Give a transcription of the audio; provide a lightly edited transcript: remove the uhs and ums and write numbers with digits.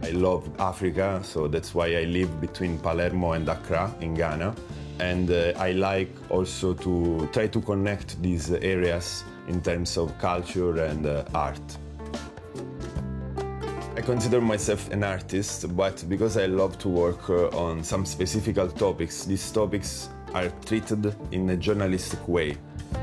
I love Africa, so that's why I live between Palermo and Accra in Ghana. And I like also to try to connect these areas in terms of culture and art. I consider myself an artist, but because I love to work on some specific topics, these topics are treated in a journalistic way.